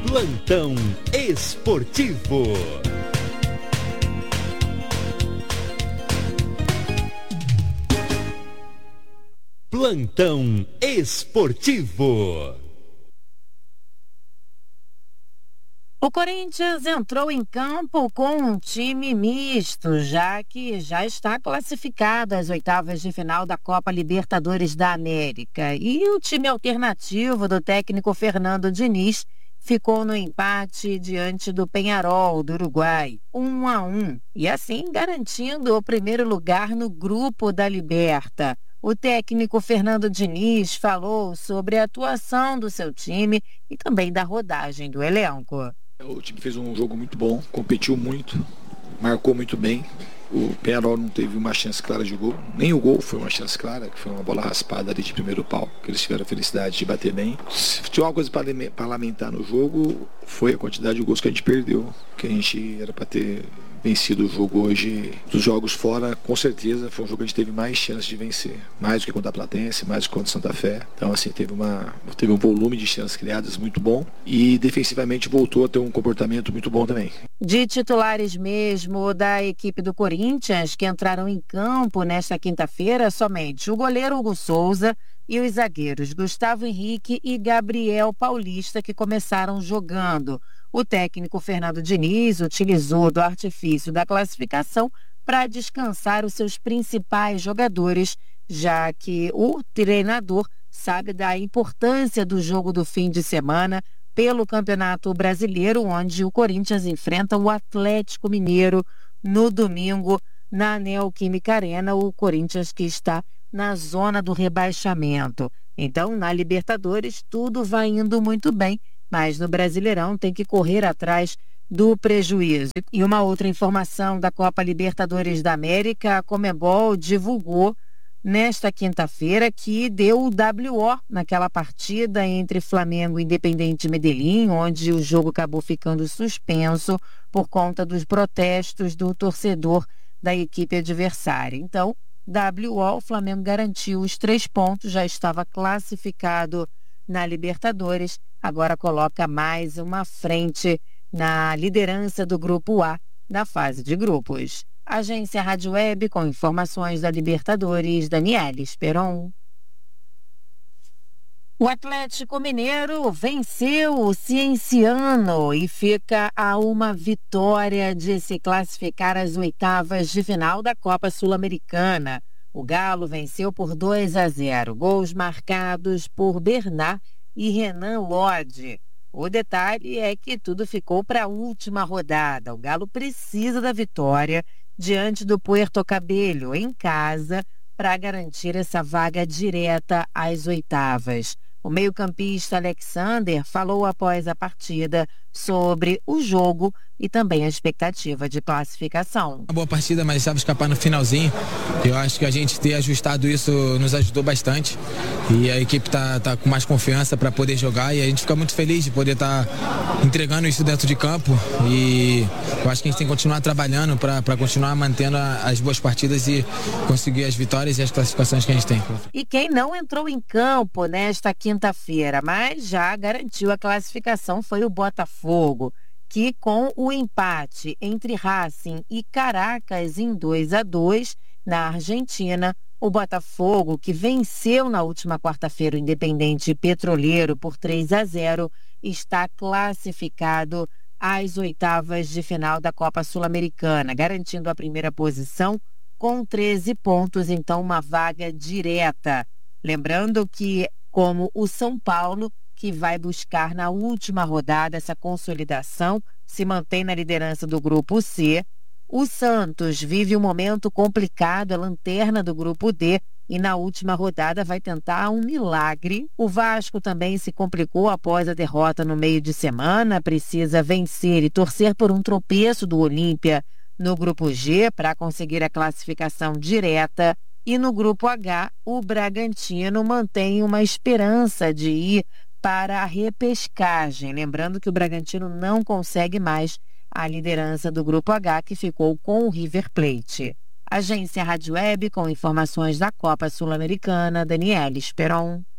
Plantão Esportivo. Plantão Esportivo. O Corinthians entrou em campo com um time misto, já que já está classificado às oitavas de final da Copa Libertadores da América. E o time alternativo do técnico Fernando Diniz ficou no empate diante do Peñarol do Uruguai, 1-1, e assim garantindo o primeiro lugar no grupo da Liberta. O técnico Fernando Diniz falou sobre a atuação do seu time e também da rodagem do elenco. O time fez um jogo muito bom, competiu muito, marcou muito bem. O Peñarol não teve uma chance clara de gol, nem o gol foi uma chance clara, que foi uma bola raspada ali de primeiro pau, que eles tiveram a felicidade de bater bem. Se tinha uma coisa para lamentar no jogo, foi a quantidade de gols que a gente perdeu, que a gente era para ter vencido o jogo hoje. Dos jogos fora, com certeza foi um jogo que a gente teve mais chances de vencer, mais do que contra a Platense, mais do que contra a Santa Fé. Então assim, teve um volume de chances criadas muito bom e defensivamente voltou a ter um comportamento muito bom também. De titulares mesmo da equipe do Corinthians, que entraram em campo nesta quinta-feira, somente o goleiro Hugo Souza e os zagueiros Gustavo Henrique e Gabriel Paulista, que começaram jogando. O técnico Fernando Diniz utilizou do artifício da classificação para descansar os seus principais jogadores, já que o treinador sabe da importância do jogo do fim de semana pelo Campeonato Brasileiro, onde o Corinthians enfrenta o Atlético Mineiro no domingo na Neoquímica Arena, o Corinthians que está na zona do rebaixamento. Então, na Libertadores, tudo vai indo muito bem, mas no Brasileirão tem que correr atrás do prejuízo. E uma outra informação da Copa Libertadores da América, a Conmebol divulgou nesta quinta-feira que deu o WO naquela partida entre Flamengo e Independiente Medellín, onde o jogo acabou ficando suspenso por conta dos protestos do torcedor da equipe adversária. Então, WO, o Flamengo garantiu os 3 pontos, já estava classificado na Libertadores, agora coloca mais uma frente na liderança do Grupo A na fase de grupos. Agência Rádio Web com informações da Libertadores, Daniela Esperon. O Atlético Mineiro venceu o Cienciano e fica a uma vitória de se classificar às oitavas de final da Copa Sul-Americana. O Galo venceu por 2-0, gols marcados por Bernard e Renan Lodge. O detalhe é que tudo ficou para a última rodada. O Galo precisa da vitória diante do Puerto Cabello em casa para garantir essa vaga direta às oitavas. O meio-campista Alexander falou após a partida sobre o jogo e também a expectativa de classificação. Uma boa partida, mas estava escapar no finalzinho. Eu acho que a gente ter ajustado isso nos ajudou bastante. E a equipe tá com mais confiança para poder jogar e a gente fica muito feliz de poder estar entregando isso dentro de campo. E eu acho que a gente tem que continuar trabalhando para continuar mantendo as boas partidas e conseguir as vitórias e as classificações que a gente tem. E quem não entrou em campo nesta quinta-feira, mas já garantiu a classificação, foi o Botafogo, que com o empate entre Racing e Caracas em 2-2 na Argentina, o Botafogo, que venceu na última quarta-feira o Independente Petroleiro por 3-0, está classificado às oitavas de final da Copa Sul-Americana, garantindo a primeira posição com 13 pontos, então uma vaga direta. Lembrando que, como o São Paulo, que vai buscar na última rodada essa consolidação, se mantém na liderança do Grupo C. O Santos vive um momento complicado, é lanterna do Grupo D, e na última rodada vai tentar um milagre. O Vasco também se complicou após a derrota no meio de semana, precisa vencer e torcer por um tropeço do Olímpia no Grupo G para conseguir a classificação direta. E no Grupo H, o Bragantino mantém uma esperança de ir para a repescagem. Lembrando que o Bragantino não consegue mais a liderança do Grupo H, que ficou com o River Plate. Agência Rádio Web com informações da Copa Sul-Americana, Daniela Esperon.